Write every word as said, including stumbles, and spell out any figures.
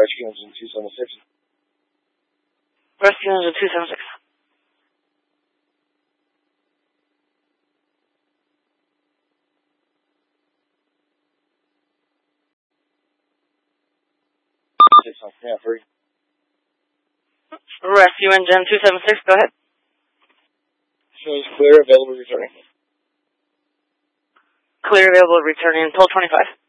Rescue Engine two seven six. Rescue Engine two seven six. six on three on three. Rescue Engine two seven six, go ahead. Shows clear, available returning. Clear, available, returning, twelve twenty-five.